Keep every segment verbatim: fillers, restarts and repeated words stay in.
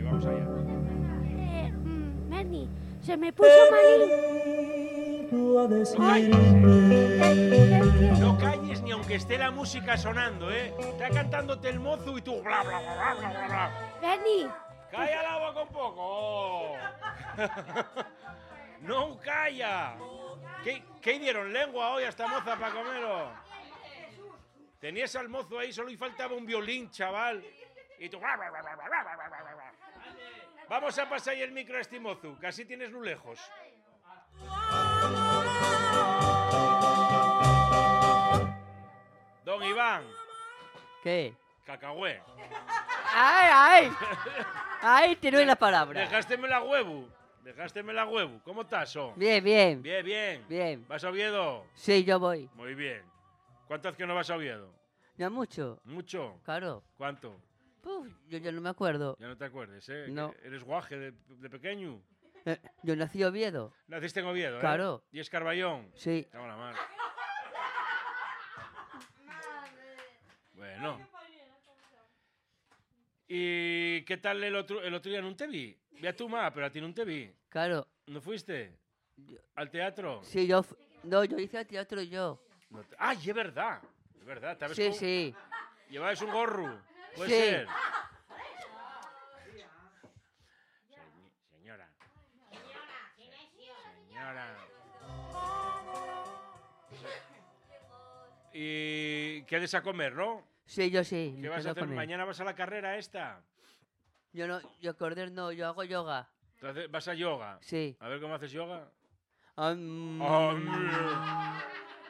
vamos allá. Eh, mm, Bernie, se me puso malín. Ay, No calles ni aunque esté la música sonando, ¿eh? Está cantándote el mozo y tú bla, bla, bla, bla, bla, bla. Bernie, ¡Calla la boca un poco! ¡No calla! ¿Qué, ¿Qué dieron lengua hoy a esta moza para comerlo? Tenías al mozo ahí, solo y faltaba un violín, chaval. Y tú... Vamos a pasar ahí el micro a este mozo, que así tienes lo lejos. Don Iván. ¿Qué? Cacahué. ¡Ay, ay! ¡Ay, te doy la palabra! Dejásteme la huevo. Dejásteme la huevo. ¿Cómo estás, oh? Bien, bien. Bien, bien. Bien. ¿Vas a Oviedo? Sí, yo voy. Muy bien. ¿Cuánto hace que no vas a Oviedo? No mucho. ¿Mucho? Claro. ¿Cuánto? Puf, yo ya no me acuerdo. Ya no te acuerdes, ¿eh? No. Que ¿Eres guaje de, de pequeño? Eh, yo nací en Oviedo. Naciste en Oviedo, ¿eh? Claro. ¿Y es Carballón? Sí. Cago en la madre. Bueno. ¿Y qué tal el otro, el otro día? ¿No te vi? Vi a tu ma, pero a ti no te vi. Claro. ¿No fuiste? Yo- ¿Al teatro? Sí, yo... fu- No, yo hice teatro yo. No te- ¡Ay, es verdad! Es verdad. ¿Sabes Sí, cómo? sí. ¿Llevabas un gorro? ¿Puede Sí. ser? Se- Señora. Señora. ¿Y qué des a comer, no? Sí, yo sí. ¿Qué me vas a quedo hacer? con él. ¿Mañana vas a la carrera esta? Yo no... Yo correr no, yo hago yoga. Entonces, ¿vas a yoga? Sí. A ver cómo haces yoga. Am- Ha-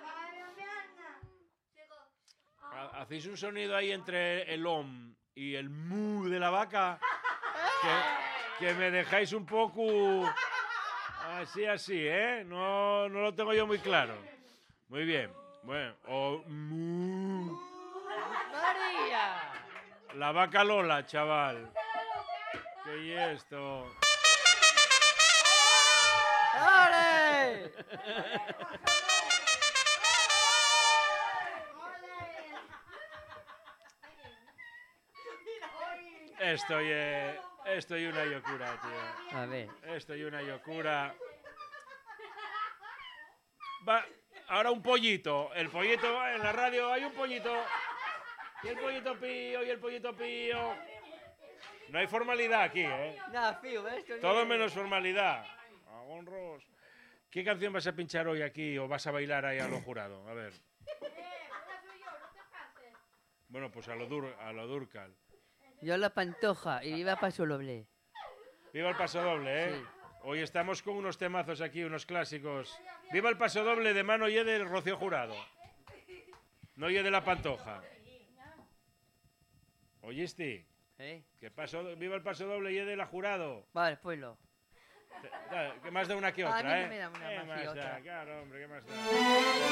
Hacéis un sonido ahí entre el om y el mu de la vaca que, que me dejáis un poco así, así, ¿eh? No, no lo tengo yo muy claro. Muy bien. Bueno, o mu. ¡María! La vaca Lola, chaval. ¿Qué es esto? ¡Ole! Esto es, esto es una locura, tío. A ver. Esto es una locura. Va, ahora un pollito. El pollito, en la radio hay un pollito. Y el pollito pío, y el pollito pío. No hay formalidad aquí, ¿eh? Nada, fío, ¿ves? Esto Todo no- menos formalidad. Agonros. ¿Qué canción vas a pinchar hoy aquí o vas a bailar ahí a lo jurado? A ver. Bueno, pues a lo, dur, a lo Durcal. Yo la pantoja y viva Paso Doble. Viva el paso doble, ¿eh? Sí. Hoy estamos con unos temazos aquí, unos clásicos. Viva el paso doble de mano y de Rocío Jurado. No y de la Pantoja. ¿Oíste? ¿Eh? Que paso, viva el paso doble y de la Jurado. Vale, pues lo. Te- da- Que más da una que A otra, mí no ¿eh? me da una ¿Qué más que más da? otra. Claro, hombre, ¿qué más da?